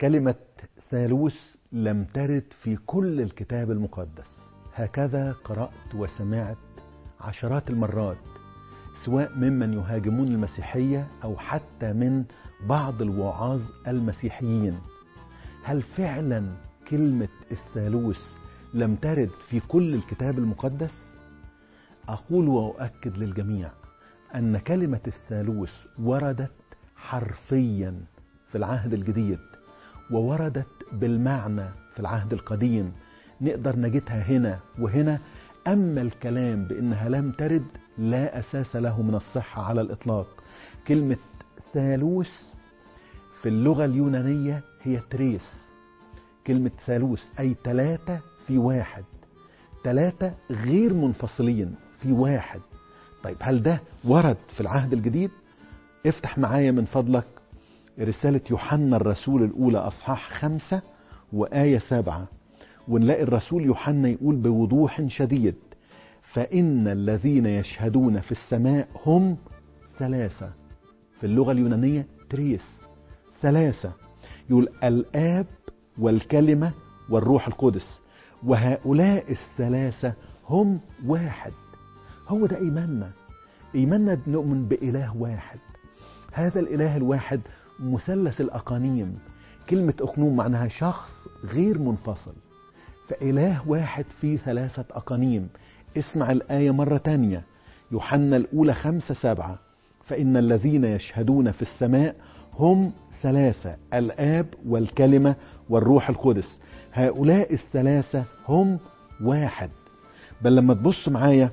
كلمة ثالوث لم ترد في كل الكتاب المقدس. هكذا قرأت وسمعت عشرات المرات، سواء ممن يهاجمون المسيحية أو حتى من بعض الوعاظ المسيحيين. هل فعلا كلمة الثالوث لم ترد في كل الكتاب المقدس؟ أقول وأؤكد للجميع أن كلمة الثالوث وردت حرفيا في العهد الجديد، ووردت بالمعنى في العهد القديم، نقدر نجدها هنا وهنا. أما الكلام بأنها لم ترد لا أساس له من الصحة على الإطلاق. كلمة ثالوث في اللغة اليونانية هي تريس. كلمة ثالوث أي ثلاثة في واحد، ثلاثة غير منفصلين في واحد. طيب هل ده ورد في العهد الجديد؟ افتح معايا من فضلك رسالة يوحنا الرسول الأولى أصحاح 5 وآية 7، ونلاقي الرسول يوحنا يقول بوضوح شديد: فإن الذين يشهدون في السماء هم ثلاثة. في اللغة اليونانية تريس، ثلاثة. يقول الآب والكلمة والروح القدس، وهؤلاء الثلاثة هم واحد. هو ده إيماننا بنؤمن بإله واحد. هذا الإله الواحد مثلث الأقانيم. كلمة أقنوم معناها شخص غير منفصل، فإله واحد فيه ثلاثة أقانيم. اسمع الآية مرة تانية، يوحنا الأولى 5:7: فإن الذين يشهدون في السماء هم ثلاثة، الآب والكلمة والروح القدس، هؤلاء الثلاثة هم واحد. بل لما تبص معايا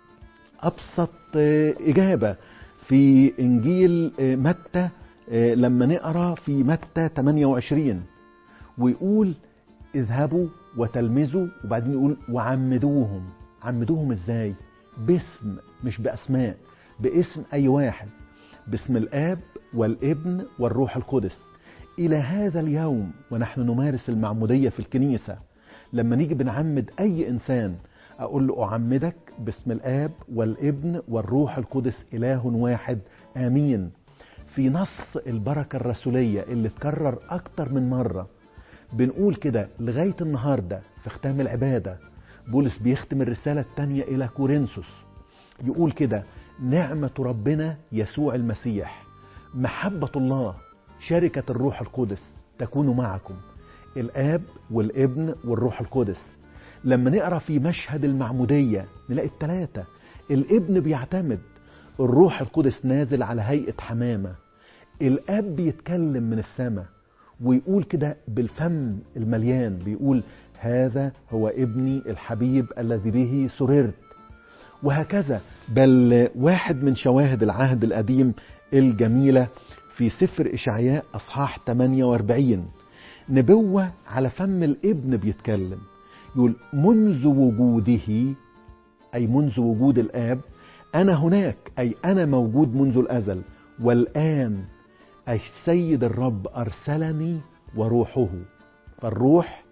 أبسط إجابة في إنجيل متى، لما نقرأ في متى 28 ويقول اذهبوا وتلمذوا، وبعدين يقول وعمدوهم. عمدوهم ازاي؟ باسم، مش بأسماء، باسم أي واحد، باسم الآب والابن والروح القدس. إلى هذا اليوم ونحن نمارس المعمودية في الكنيسة، لما نيجي بنعمد أي إنسان أقول له أعمدك باسم الآب والابن والروح القدس إله واحد، آمين. في نص البركة الرسولية اللي اتكرر أكتر من مرة بنقول كده لغاية النهاردة في ختام العبادة. بولس بيختم الرسالة الثانية إلى كورنثوس يقول كده: نعمة ربنا يسوع المسيح، محبة الله، شركة الروح القدس تكون معكم. الآب والابن والروح القدس. لما نقرأ في مشهد المعمودية نلاقي الثلاثة. الابن بيعتمد، الروح القدس نازل على هيئة حمامة، الآب بيتكلم من السماء ويقول كده بالفم المليان، بيقول هذا هو ابني الحبيب الذي به سررت. وهكذا. بل واحد من شواهد العهد القديم الجميلة في سفر إشعياء أصحاح 48، نبوة على فم الابن بيتكلم، يقول منذ وجوده، أي منذ وجود الآب، أنا هناك، أي أنا موجود منذ الأزل، والآن أي السيد الرب أرسلني وروحه. فالروح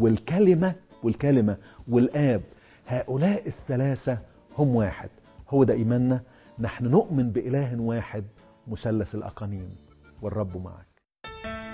والكلمة والآب، هؤلاء الثلاثة هم واحد. هو ده إيماننا. نحن نؤمن بإله واحد مثلث الأقانيم. والرب معك.